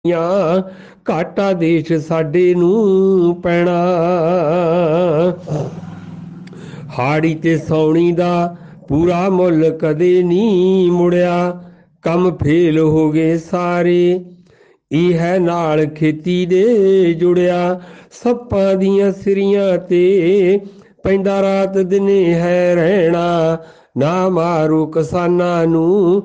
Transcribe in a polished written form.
ਘਾਟਾ ਦੇਸ਼ ਸਾਡੇ ਨੂੰ ਪੈਣਾ। ਹਾੜੀ ਤੇ ਸੌਣੀ ਦਾ ਪੂਰਾ ਮੁੱਲ ਕਦੇ ਨਹੀਂ ਮੁੜਿਆ, ਕੰਮ ਫੇਲ ਹੋ ਗਏ ਸਾਰੇ, ਇਹ ਹੈ ਨਾਲ ਖੇਤੀ ਦੇ ਜੁੜਿਆ। ਸੱਪਾਂ ਦੀਆਂ ਸਿਰੀਆਂ ਤੇ ਪੈਂਦਾ ਰਾਤ ਦਿਨੇ ਹੈ ਰਹਿਣਾ, ਨਾ ਮਾਰੋ ਕਿਸਾਨਾਂ ਨੂੰ